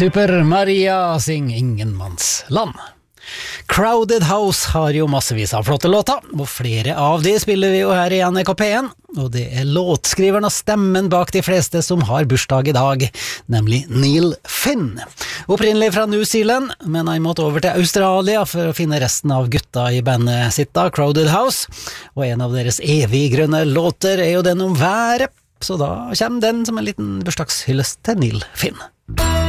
Super Maria syng Ingenmannsland. Crowded House har jo massevis av flotte låter, og flere av de spiller vi jo her i NRK1, og det er låtskriveren og stemmen bak de fleste som har bursdag i dag, nemlig Neil Finn. Opprinnelig fra New Zealand, men han måtte over til Australia for å finne resten av gutta i bandet sitt da, Crowded House, og en av deres evig grønne låter er jo den om været, så da kommer den som en liten bursdagshyllest til Neil Finn.